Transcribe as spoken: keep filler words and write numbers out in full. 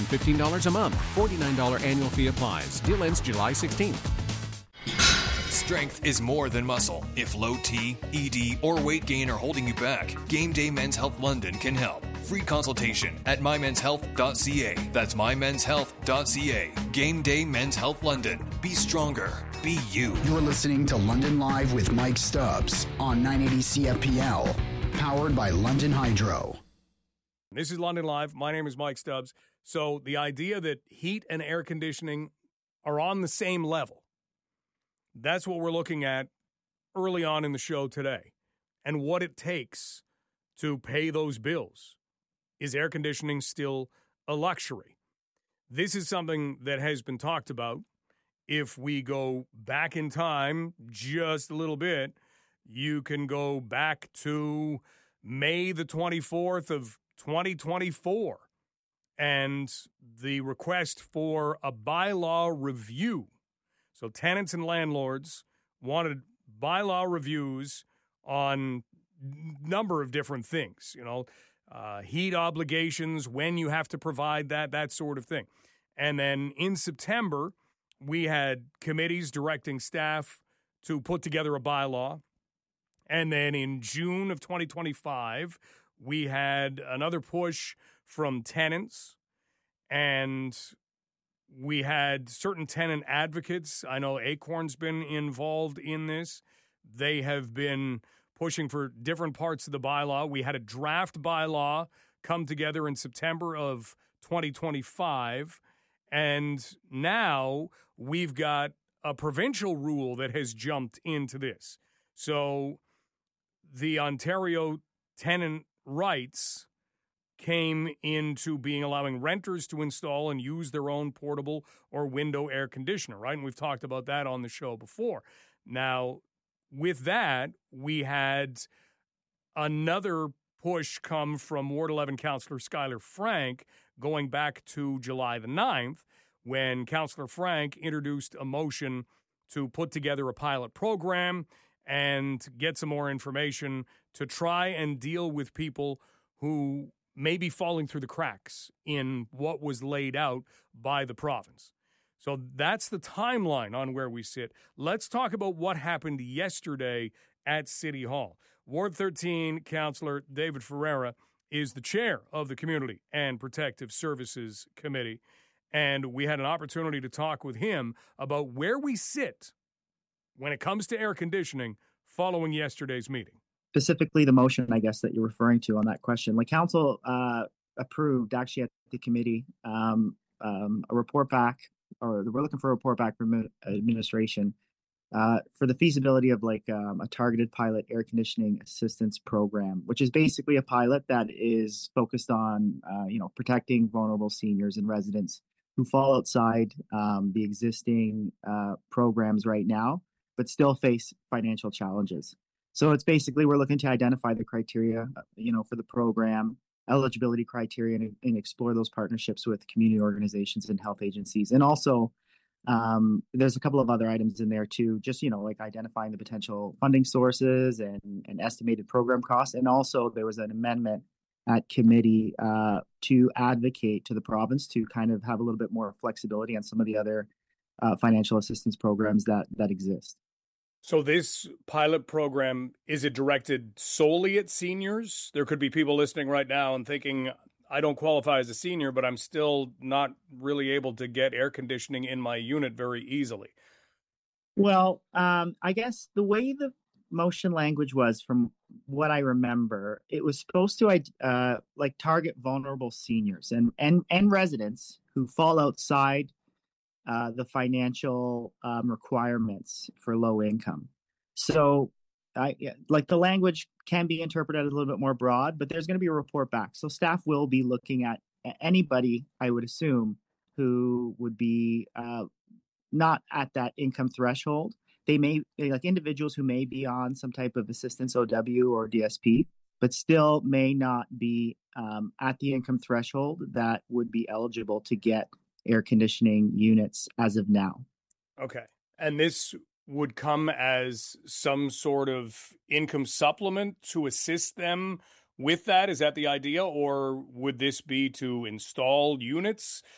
fifteen dollars a month. forty-nine dollars annual fee applies. Deal ends July sixteenth. Strength is more than muscle. If low T, E D, or weight gain are holding you back, Game Day Men's Health London can help. Free consultation at my mens health dot c a. That's my mens health dot c a. Game Day Men's Health London. Be stronger. Be you. You're listening to London Live with Mike Stubbs on nine eighty C F P L, powered by London Hydro. This is London Live. My name is Mike Stubbs. So the idea that heat and air conditioning are on the same level, that's what we're looking at early on in the show today, and what it takes to pay those bills. Is air conditioning still a luxury? This is something that has been talked about. If we go back in time just a little bit, you can go back to May the twenty-fourth of twenty twenty-four and the request for a bylaw review. So tenants and landlords wanted bylaw reviews on a number of different things, you know, uh, heat obligations, when you have to provide that, that sort of thing. And then in September, we had committees directing staff to put together a bylaw. And then in June of twenty twenty-five, we had another push from tenants, and we had certain tenant advocates. I know Acorn's been involved in this. They have been pushing for different parts of the bylaw. We had a draft bylaw come together in September of twenty twenty-five, and now we've got a provincial rule that has jumped into this. So the Ontario tenant rights came into being, allowing renters to install and use their own portable or window air conditioner, right? And we've talked about that on the show before. Now, with that, we had another push come from Ward eleven Councillor Skylar Frank going back to July the ninth, when Councillor Frank introduced a motion to put together a pilot program and get some more information to try and deal with people who may be falling through the cracks in what was laid out by the province. So that's the timeline on where we sit. Let's talk about what happened yesterday at City Hall. Ward thirteen Councillor David Ferreira is the chair of the Community and Protective Services Committee, and we had an opportunity to talk with him about where we sit when it comes to air conditioning following yesterday's meeting. Specifically, the motion, I guess, that you're referring to on that question. Like, council uh, approved, actually, at the committee, um, um, a report back, or we're looking for a report back from administration uh, for the feasibility of like um, a targeted pilot air conditioning assistance program, which is basically a pilot that is focused on, uh, you know, protecting vulnerable seniors and residents who fall outside um, the existing uh, programs right now, but still face financial challenges. So it's basically, we're looking to identify the criteria, you know, for the program, eligibility criteria, and, and explore those partnerships with community organizations and health agencies. And also, um, there's a couple of other items in there too, just, you know, like identifying the potential funding sources and, and estimated program costs. And also there was an amendment at committee uh, to advocate to the province to kind of have a little bit more flexibility on some of the other uh, financial assistance programs that that exist. So this pilot program, is it directed solely at seniors? There could be people listening right now and thinking, I don't qualify as a senior, but I'm still not really able to get air conditioning in my unit very easily. Well, um, I guess the way the motion language was, from what I remember, it was supposed to uh, like target vulnerable seniors and, and, and residents who fall outside Uh, the financial um, requirements for low income. So I like the language can be interpreted a little bit more broad, but there's going to be a report back. So staff will be looking at anybody, I would assume, who would be uh, not at that income threshold. They may, like individuals who may be on some type of assistance O W or D S P, but still may not be um, at the income threshold that would be eligible to get air conditioning units as of now. Okay. And this would come as some sort of income supplement to assist them with that? Is that the idea? Or would this be to install units